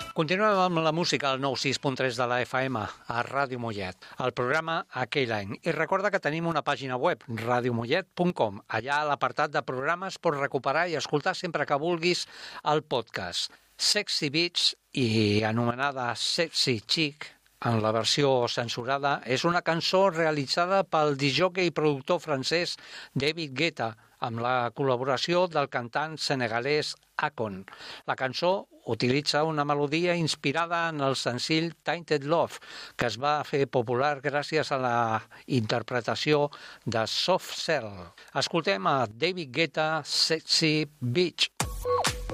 Continuem amb la música al 96.3 de la FM a Ràdio Mollet, el programa Aquell any. I recorda que tenim una pàgina web, radiomollet.com. Allà a l'apartat de programes pots recuperar i escoltar sempre que vulguis el podcast. Sexy Beach, i anomenada Sexy Chick, en la versió censurada, és una cançó realitzada pel discjòquei i productor francès David Guetta, amb la col·laboració del cantant senegalès Akon. La cançó utilitza una melodia inspirada en el senzill Tainted Love, que es va fer popular gràcies a la interpretació de Soft Cell. Escoltem a David Guetta, Sexy Beach.